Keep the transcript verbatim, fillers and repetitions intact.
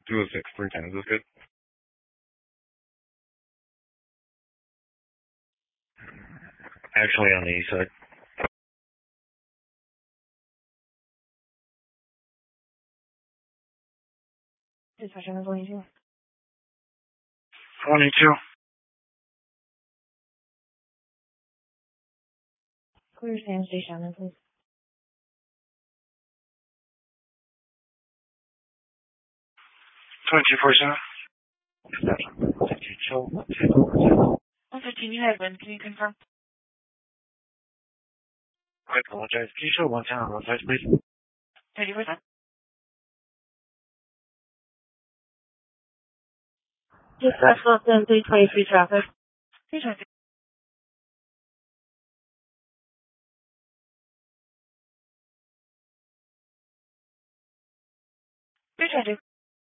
two oh six, three ten. Is this good? Actually, on the east side. Dispatcher on twenty-two. twenty-two. Clear Sam Station, please. twenty-two forty-seven. one fifteen, you had one. Can you confirm? I apologize. Can you show one ten on both sides, please? thirty percent. Dispatch left in three twenty-three traffic. three twenty-three. three twenty-two.